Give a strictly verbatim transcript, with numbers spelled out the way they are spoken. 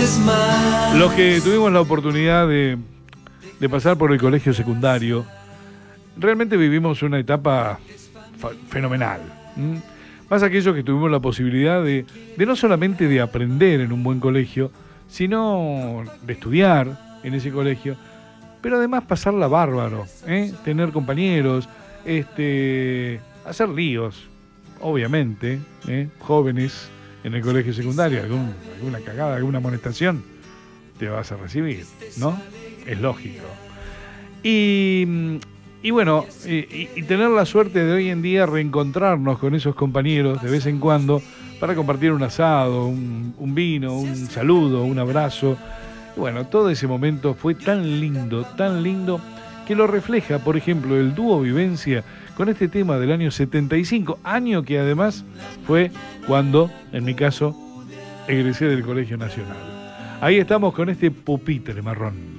vez más. Los que tuvimos la oportunidad de, de pasar por el colegio secundario, realmente vivimos una etapa fenomenal. ¿Mm? Más aquellos que tuvimos la posibilidad de, de no solamente de aprender en un buen colegio, sino de estudiar en ese colegio, pero además pasarla bárbaro, ¿eh? Tener compañeros, este, hacer líos, obviamente, ¿eh? Jóvenes en el colegio secundario, algún, alguna cagada, alguna amonestación, te vas a recibir, ¿no? Es lógico. Y... Y bueno, y, y tener la suerte de hoy en día reencontrarnos con esos compañeros de vez en cuando para compartir un asado, un, un vino, un saludo, un abrazo. Y bueno, todo ese momento fue tan lindo, tan lindo, que lo refleja, por ejemplo, el dúo Vivencia con este tema del año setenta y cinco, año que además fue cuando, en mi caso, egresé del Colegio Nacional. Ahí estamos con este pupitre marrón.